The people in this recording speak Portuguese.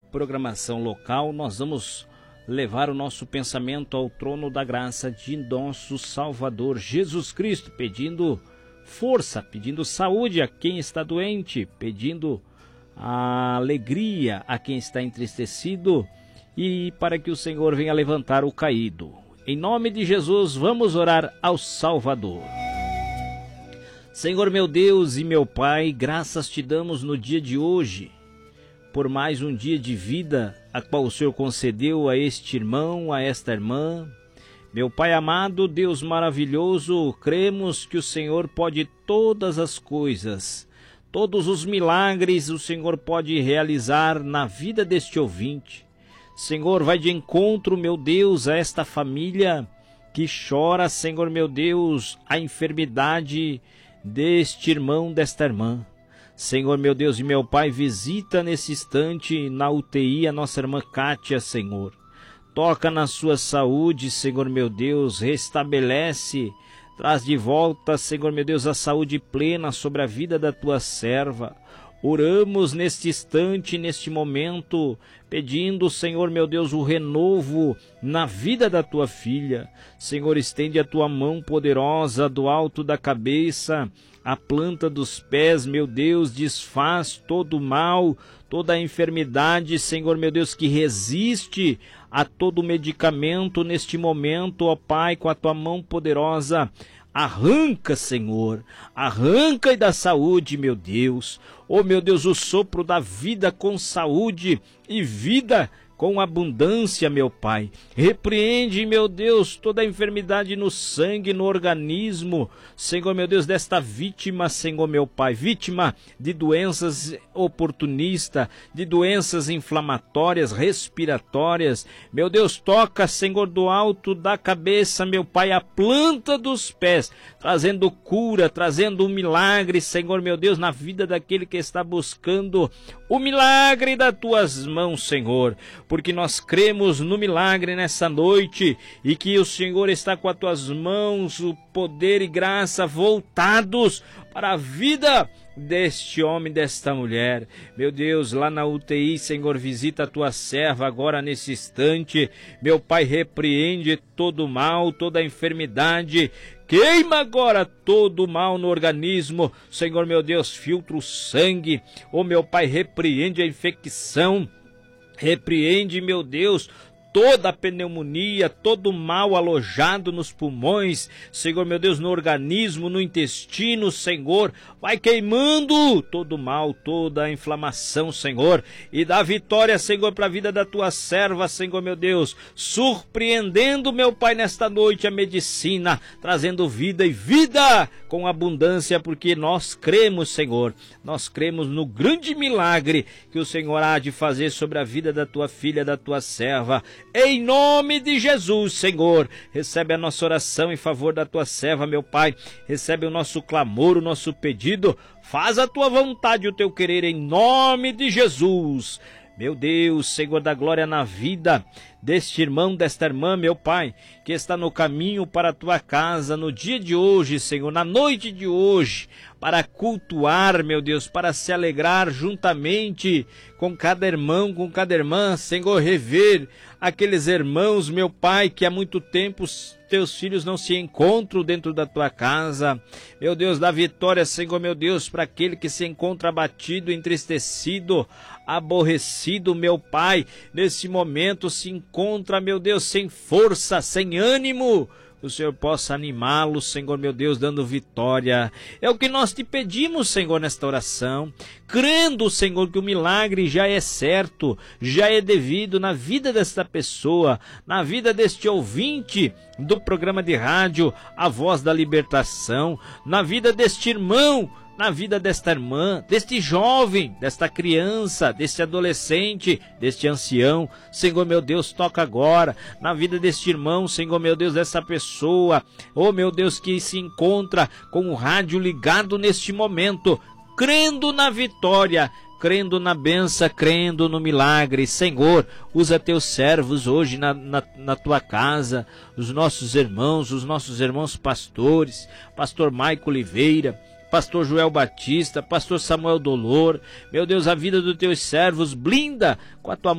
programação local, nós vamos levar o nosso pensamento ao trono da graça de nosso Salvador Jesus Cristo, pedindo força, pedindo saúde a quem está doente, pedindo a alegria a quem está entristecido e para que o Senhor venha levantar o caído. Em nome de Jesus, vamos orar ao Salvador. Senhor meu Deus e meu Pai, graças te damos no dia de hoje, por mais um dia de vida, a qual o Senhor concedeu a este irmão, a esta irmã. Meu Pai amado, Deus maravilhoso, cremos que o Senhor pode todas as coisas, todos os milagres o Senhor pode realizar na vida deste ouvinte. Senhor, vai de encontro, meu Deus, a esta família que chora, Senhor, meu Deus, a enfermidade deste irmão, desta irmã. Senhor, meu Deus e meu Pai, visita nesse instante na UTI a nossa irmã Kátia, Senhor. Toca na sua saúde, Senhor, meu Deus, restabelece, traz de volta, Senhor, meu Deus, a saúde plena sobre a vida da tua serva. Oramos neste instante, neste momento, pedindo, Senhor, meu Deus, o renovo na vida da tua filha. Senhor, estende a tua mão poderosa do alto da cabeça, a planta dos pés, meu Deus, desfaz todo o mal, toda a enfermidade, Senhor, meu Deus, que resiste a todo medicamento neste momento, ó Pai, com a tua mão poderosa. Arranca, Senhor, arranca e dá saúde, meu Deus. Oh, meu Deus, o sopro da vida com saúde e vida com abundância, meu Pai. Repreende, meu Deus, toda a enfermidade no sangue, no organismo, Senhor, meu Deus, desta vítima, Senhor, meu Pai, vítima de doenças oportunistas, de doenças inflamatórias, respiratórias. Meu Deus, toca, Senhor, do alto da cabeça, meu Pai, a planta dos pés, trazendo cura, trazendo um milagre, Senhor, meu Deus, na vida daquele que está buscando o milagre das tuas mãos, Senhor, porque nós cremos no milagre nessa noite e que o Senhor está com as tuas mãos, o poder e graça voltados para a vida deste homem, desta mulher. Meu Deus, lá na UTI, Senhor, visita a tua serva agora nesse instante. Meu Pai, repreende todo o mal, toda a enfermidade. Queima agora todo o mal no organismo. Senhor, meu Deus, filtra o sangue. Oh, meu Pai, repreende a infecção. Repreende, meu Deus, toda a pneumonia, todo o mal alojado nos pulmões, Senhor, meu Deus, no organismo, no intestino, Senhor, vai queimando todo o mal, toda a inflamação, Senhor, e dá vitória, Senhor, para a vida da tua serva, Senhor, meu Deus, surpreendendo, meu Pai, nesta noite a medicina, trazendo vida e vida com abundância, porque nós cremos, Senhor, nós cremos no grande milagre que o Senhor há de fazer sobre a vida da tua filha, da tua serva. Em nome de Jesus, Senhor, recebe a nossa oração em favor da tua serva, meu Pai, recebe o nosso clamor, o nosso pedido, faz a tua vontade, o teu querer, em nome de Jesus. Meu Deus, Senhor da glória, na vida deste irmão, desta irmã, meu Pai, que está no caminho para a tua casa no dia de hoje, Senhor, na noite de hoje, para cultuar, meu Deus, para se alegrar juntamente com cada irmão, com cada irmã, Senhor, rever aqueles irmãos, meu Pai, que há muito tempo teus filhos não se encontram dentro da tua casa. Meu Deus, dá vitória, Senhor, meu Deus, para aquele que se encontra abatido, entristecido, aborrecido, meu Pai, nesse momento se encontra, meu Deus, sem força, sem ânimo. O Senhor possa animá-lo, Senhor, meu Deus, dando vitória. É o que nós te pedimos, Senhor, nesta oração, crendo, Senhor, que o milagre já é certo, já é devido na vida desta pessoa, na vida deste ouvinte do programa de rádio A Voz da Libertação, na vida deste irmão, na vida desta irmã, deste jovem, desta criança, deste adolescente, deste ancião. Senhor, meu Deus, toca agora na vida deste irmão, Senhor, meu Deus, dessa pessoa, oh, meu Deus, que se encontra com o rádio ligado neste momento, crendo na vitória, crendo na benção, crendo no milagre. Senhor, usa teus servos hoje na tua casa, os nossos irmãos pastores, pastor Maico Oliveira, pastor Joel Batista, pastor Samuel Dolor. Meu Deus, a vida dos teus servos blinda com a tua